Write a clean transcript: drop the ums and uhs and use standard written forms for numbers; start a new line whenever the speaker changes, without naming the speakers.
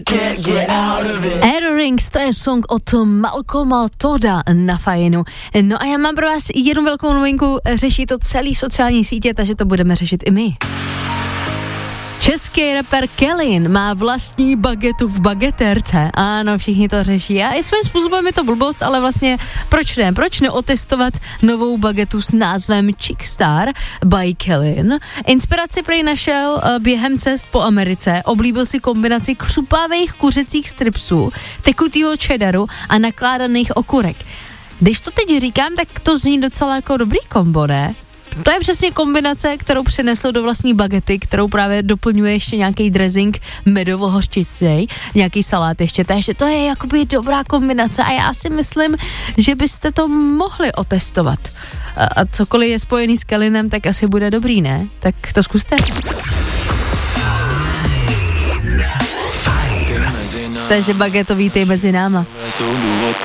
Air Rings, to je song od Malcolma Todda na Fajinu. No a já mám pro vás jednu velkou novinku, řeší to celý sociální sítě, takže to budeme řešit i my. Český rapper Kellyn má vlastní bagetu v bagetérce. Ano, všichni to řeší. A i svým způsobem je to blbost, ale vlastně proč ne? Proč neotestovat novou bagetu s názvem Chickstar by Kellyn? Inspiraci prý našel během cest po Americe. Oblíbil si kombinaci křupavých kuřecích stripsů, tekutýho cheddaru a nakládaných okurek. Když to teď říkám, tak to zní docela jako dobrý kombo, ne? To je přesně kombinace, kterou přenesl do vlastní bagety, kterou právě doplňuje ještě nějaký dressing medovo-hořčicný, nějaký salát ještě, takže to je jakoby dobrá kombinace a já si myslím, že byste to mohli otestovat. A cokoliv je spojený s Kellynem, tak asi bude dobrý, ne? Tak to zkuste. Takže bagetový mezi náma.